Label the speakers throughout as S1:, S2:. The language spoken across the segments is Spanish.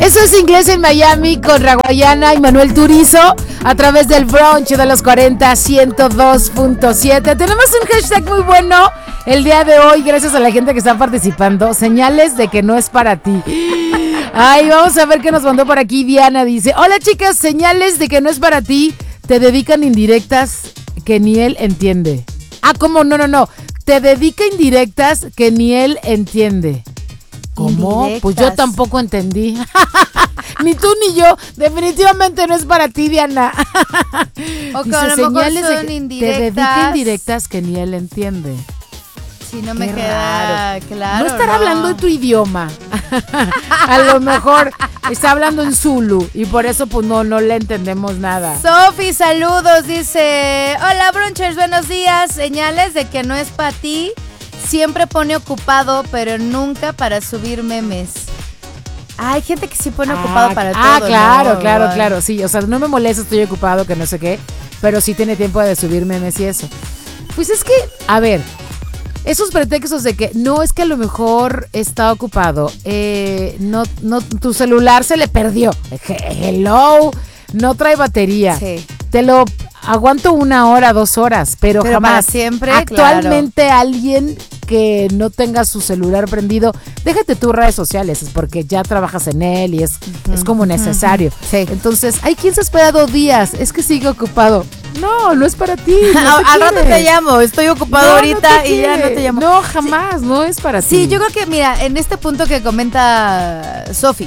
S1: Eso es Inglés en Miami con Raguayana y Manuel Turizo a través del brunch de los 40 102.7. Tenemos un hashtag muy bueno el día de hoy, gracias a la gente que está participando. Señales de que no es para ti. Ay, vamos a ver qué nos mandó por aquí. Diana dice: hola chicas, señales de que no es para ti. Te dedican indirectas que ni él entiende. Ah, ¿cómo? No. Te dedica indirectas que ni él entiende. ¿Cómo? Indirectas. Pues yo tampoco entendí. Ni tú ni yo. Definitivamente no es para ti, Diana.
S2: O
S1: dice,
S2: a lo
S1: señales
S2: mejor son
S1: de
S2: indirectas.
S1: Te dedica indirectas que ni él entiende.
S2: Si no me queda claro.
S1: No estará hablando en tu idioma. A lo mejor está hablando en Zulu y por eso pues no le entendemos nada.
S2: Sofi, saludos, dice: hola brunchers, buenos días. Señales de que no es para ti. Siempre pone ocupado, pero nunca para subir memes. Hay gente que sí pone ocupado para todo.
S1: Claro, ¿no? claro, sí. O sea, no me molesta, estoy ocupado, que no sé qué, pero sí tiene tiempo de subir memes y eso. Pues es que, a ver, esos pretextos de que no, es que a lo mejor está ocupado, no, tu celular se le perdió. Hello, no trae batería. Sí. Te lo aguanto 1 hora, 2 horas, pero jamás.
S2: Para siempre,
S1: actualmente alguien que no tenga su celular prendido, déjate tus redes sociales, porque ya trabajas en él y es como necesario.
S2: Sí.
S1: Entonces, hay quien se espera 2 días, es que sigue ocupado. No es para ti.
S2: Al rato te llamo, estoy ocupado ahorita y ya no te llamo.
S1: No, jamás, sí. No es para ti.
S2: Sí, yo creo que, mira, en este punto que comenta Sofi,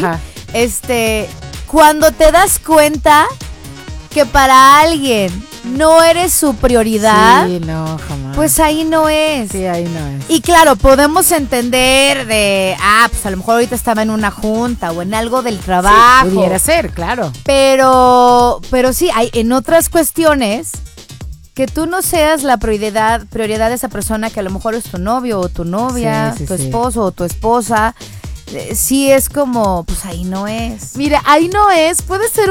S2: cuando te das cuenta que para alguien no eres su prioridad,
S1: sí, no, jamás.
S2: Pues ahí no es.
S1: Sí, ahí no es.
S2: Y claro, podemos entender de, pues a lo mejor ahorita estaba en una junta o en algo del trabajo.
S1: Sí, pudiera ser, claro.
S2: Pero sí, hay en otras cuestiones que tú no seas la prioridad de esa persona que a lo mejor es tu novio o tu novia, tu esposo o tu esposa. Sí es como, pues ahí no es.
S1: Mira, ahí no es. Puede ser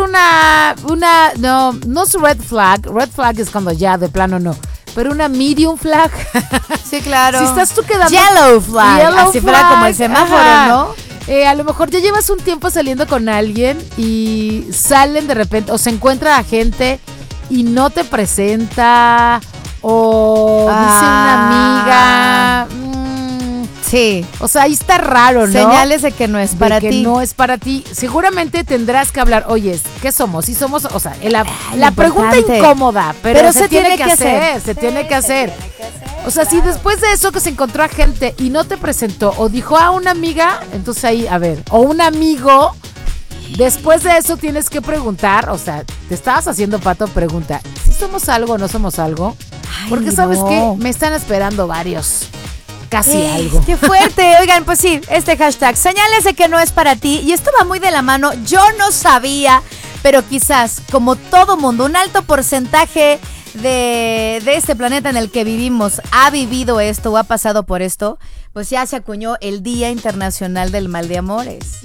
S1: no es red flag. Red flag es cuando ya de plano no. Pero una medium flag.
S2: Sí, claro.
S1: Si estás tú quedando...
S2: Yellow flag. Así fuera como el semáforo, ¿no?
S1: A lo mejor ya llevas un tiempo saliendo con alguien y salen de repente, o se encuentra a gente y no te presenta, o dice una amiga...
S2: Sí.
S1: O sea, ahí está raro, ¿no?
S2: Señales de que no es para ti.
S1: Que no es para ti. Seguramente tendrás que hablar, oye, ¿qué somos? Sí somos, o sea, la pregunta incómoda, pero se tiene que hacer. Se tiene que hacer. O sea, si después de eso que se encontró a gente y no te presentó, o dijo a una amiga, entonces ahí, a ver, o un amigo, después de eso tienes que preguntar, o sea, te estabas haciendo pato, pregunta, ¿si somos algo o no somos algo? Porque ¿sabes qué? Me están esperando varios. Casi algo.
S2: ¡Qué fuerte! Oigan, pues sí, este hashtag, señales de que no es para ti. Y esto va muy de la mano. Yo no sabía, pero quizás, como todo mundo, un alto porcentaje de este planeta en el que vivimos ha vivido esto o ha pasado por esto, pues ya se acuñó el Día Internacional del Mal de Amores.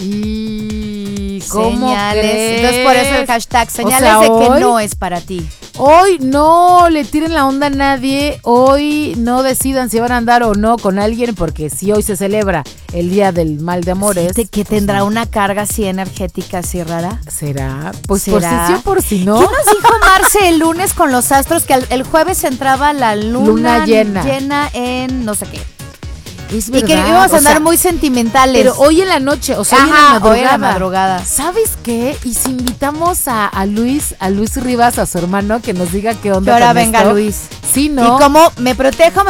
S1: ¿Y cómo
S2: señales?
S1: crees?
S2: Entonces por eso el hashtag, señales de que no es para ti.
S1: Hoy no le tiren la onda a nadie, hoy no decidan si van a andar o no con alguien, porque si hoy se celebra el Día del Mal de Amores.
S2: Sí, que tendrá una carga así energética, así rara.
S1: ¿Será? Pues
S2: ¿será?
S1: Por si sí o por si no.
S2: ¿Qué nos dijo Marce el lunes con los astros? Que el jueves entraba la luna llena en no sé qué.
S1: Es verdad.
S2: Y que íbamos a andar muy sentimentales.
S1: Pero hoy en la noche, o sea,
S2: hoy en la madrugada.
S1: ¿Sabes qué? Y si invitamos a Luis Rivas, a su hermano, que nos diga qué onda.
S2: Que ahora
S1: con
S2: venga
S1: esto.
S2: Luis.
S1: Sí, ¿no?
S2: Y como me protejo.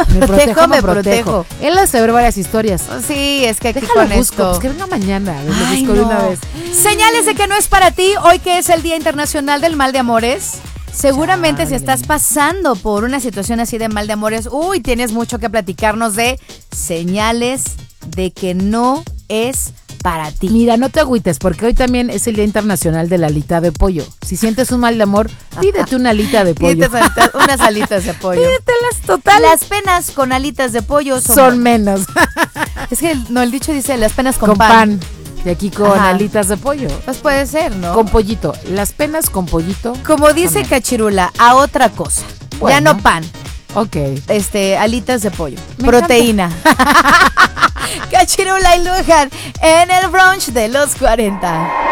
S1: Él ha de saber varias historias.
S2: Sí, es que aquí
S1: déjalo
S2: con
S1: busco,
S2: esto.
S1: pues que venga mañana. Lo busco de una vez.
S2: Señales de que no es para ti, hoy que es el Día Internacional del Mal de Amores. Seguramente si estás pasando por una situación así de mal de amores, tienes mucho que platicarnos de señales de que no es para ti.
S1: Mira, no te agüites, porque hoy también es el Día Internacional de la alita de pollo. Si sientes un mal de amor, pídete una alita de pollo.
S2: Pídete unas alitas de pollo.
S1: Pídetelas, total.
S2: Las penas con alitas de pollo
S1: son menos.
S2: Es que el dicho dice las penas con
S1: pan. De aquí con alitas de pollo.
S2: Pues puede ser, ¿no?
S1: Con pollito. Las penas con pollito.
S2: Como dice Cachirula, a otra cosa. Bueno, ya no pan.
S1: Ok.
S2: Alitas de pollo. Proteína. Cachirula y Luján en el brunch de los 40.